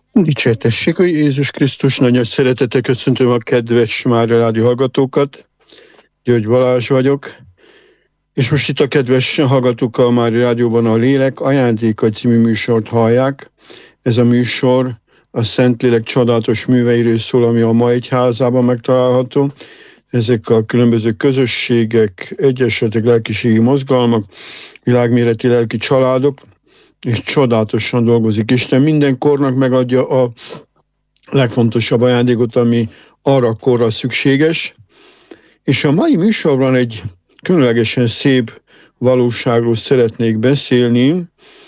Dicsértessék, hogy Jézus Krisztus, nagy szeretettel köszöntöm a kedves Mária Rádió hallgatókat. György Balázs vagyok, és most itt a kedves hallgatókkal a Mária Rádióban a Lélek Ajándéka című műsort hallják. Ez a műsor a Szentlélek csodálatos műveiről szól, ami a ma egyházában megtalálható. Ezek a különböző közösségek, egyesületek, lelkiségi mozgalmak, világméreti lelki családok, és csodálatosan dolgozik Isten. Minden kornak megadja a legfontosabb ajándékot, ami arra a korra szükséges. És a mai műsorban egy különlegesen szép valóságról szeretnék beszélni.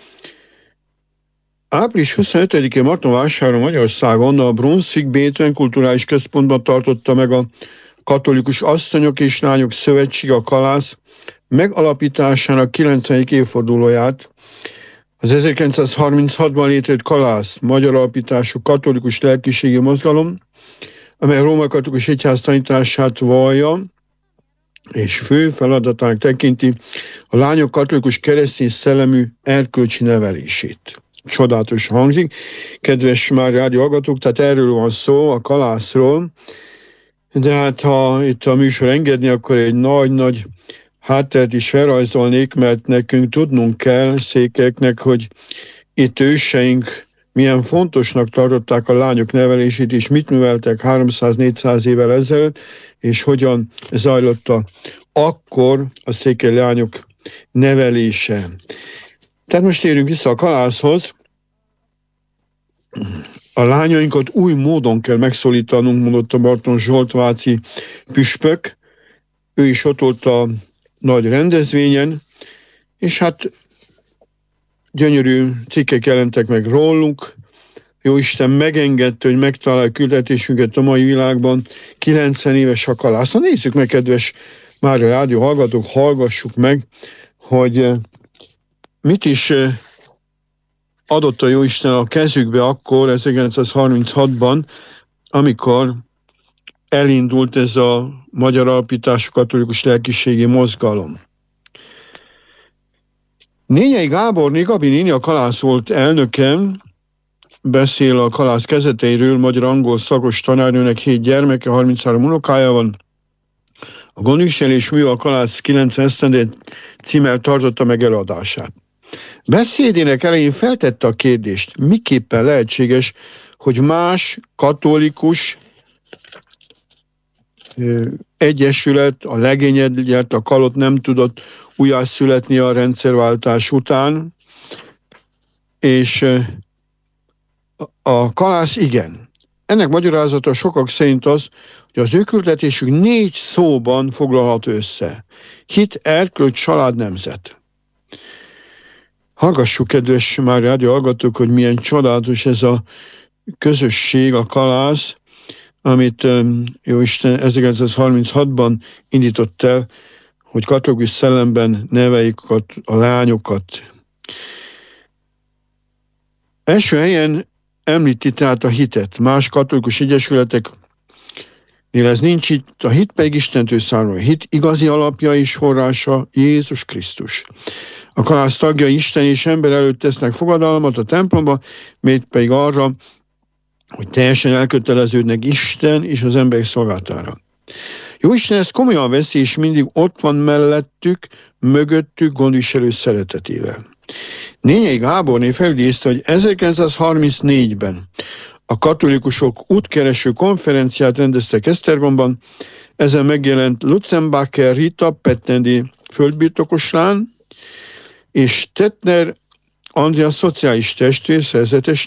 Április 25-én Martonvásáron Magyarországon a Brunswick Beethoven Kulturális Központban tartotta meg a Katolikus Asszonyok és Lányok Szövetsége, a Kalász megalapításának 90. évfordulóját. Az 1936-ban létrejött Kalász, magyar alapítású katolikus lelkiségi mozgalom, amely a Római Katolikus Egyház tanítását vallja, és fő feladatának tekinti a lányok katolikus keresztény szellemű erkölcsi nevelését. Csodálatos hangzik. Kedves Mária Rádió hallgatók, tehát erről van szó, a Kalászról, de hát ha itt a műsor engedni, akkor egy nagy-nagy hátteret is felrajzolnék, mert nekünk tudnunk kell, székeknek, hogy itt őseink milyen fontosnak tartották a lányok nevelését, és mit műveltek 300-400 évvel ezelőtt, és hogyan zajlott akkor a székely lányok nevelése. Tehát most térjünk vissza a Kalászhoz. A lányainkat új módon kell megszólítanunk, mondott a Barton Zsolt váci püspök. Ő is ott volt a nagy rendezvényen, és hát gyönyörű cikkek jelentek meg róluk. Jóisten megengedte, hogy megtaláljuk küldetésünket a mai világban. 90 éves a Kalász. Nézzük meg, kedves Mária Rádió hallgatók, hallgassuk meg, hogy mit is adott a Jóisten a kezükbe akkor, 1936-ban, amikor elindult ez a magyar alapítású katolikus lelkiségi mozgalom. Nényei Gáborné, Gabi néni, a Kalász volt elnökem, beszél a Kalász kezeteiről, magyar-angol szakos tanárnőnek 7 gyermeke, 33 unokája van. A gondviselés mű a Kalász 9 esztendejét címmel tartotta meg előadását. Beszédének elején feltette a kérdést, miképpen lehetséges, hogy más katolikus egyesület, a Legényegylet, a Kalott nem tudott újjászületni a rendszerváltás után, és a Kalász igen. Ennek magyarázata sokak szerint az, hogy az ő küldetésük 4 szóban foglalható össze. Hit, erkölcs, család, nemzet. Hallgassuk, kedves Mária Rádió hallgatók, hogy milyen csodálatos ez a közösség, a Kalász, amit Jóisten 1936-ban indított el, hogy katolikus szellemben neveljük a lányokat. Első helyen említi tehát a hitet. Más katolikus egyesületeknél ez nincs itt, a hit pedig Istentől származó. A hit igazi alapja és forrása Jézus Krisztus. A Kalász tagjai Isten és ember előtt tesznek fogadalmat a templomba, mégpedig pedig arra, hogy teljesen elköteleződnek Isten és az emberek szolgálatára. Jóisten ezt komolyan veszi, és mindig ott van mellettük, mögöttük gondviselő szeretetével. Nényei Gáborné felidézte, hogy 1934-ben a katolikusok útkereső konferenciát rendeztek Esztergomban, ezen megjelent Lutzenbacher Rita Pettendi földbirtokoslán, és Tettner Andrea szociális testvér, szerzetes